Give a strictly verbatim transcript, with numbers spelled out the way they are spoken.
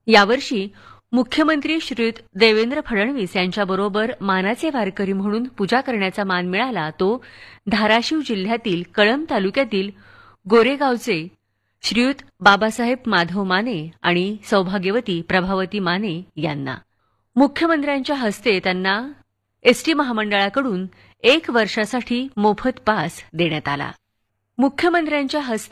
यावर्षी मुख्यमंत्री श्रीयुत देवेंद्र फडणवीस यांच्याबरोबर मानाचे वारकरी म्हणून पूजा करण्याचा मान मिळाला तो धाराशिव जिल्ह्यातील कळंब तालुक्यातील गोरेगावचे श्रीयुत बाबासाहेब माधव माने आणि सौभाग्यवती प्रभावती माने यांना. मुख्यमंत्र्यांच्या हस्ते त्यांना एसटी महामंडळाकडून एक वर्षासाठी मोफत पास देण्यात आला. मुख्यमंत्र्यांच्या हस्ते